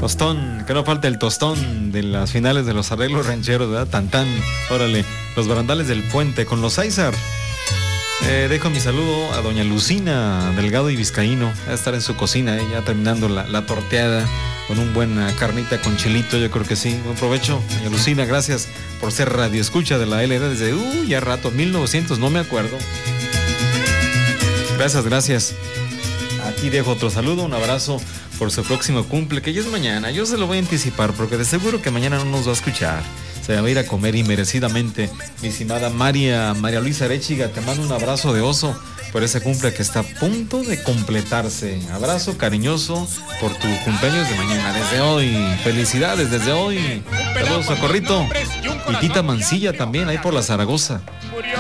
tostón, que no falte el tostón de las finales de los arreglos rancheros, ¿verdad? Tan, órale, los barandales del puente con los Aizar. Dejo mi saludo a doña Lucina Delgado y Vizcaíno, a estar en su cocina, ya terminando la torteada con un buen carnita con chilito, yo creo que sí. Buen provecho, doña Lucina, gracias por ser radioescucha de la LD desde, ya rato, 1900, no me acuerdo. Gracias. Aquí dejo otro saludo, un abrazo por su próximo cumple, que ya es mañana. Yo se lo voy a anticipar, porque de seguro que mañana no nos va a escuchar. Se va a ir a comer inmerecidamente. Mi estimada María Luisa Arechiga, te mando un abrazo de oso por ese cumple que está a punto de completarse. Abrazo cariñoso por tu cumpleaños de mañana, desde hoy. Felicidades desde hoy. Saludos a Corrito. Y Tita Mancilla también, ahí por la Zaragoza.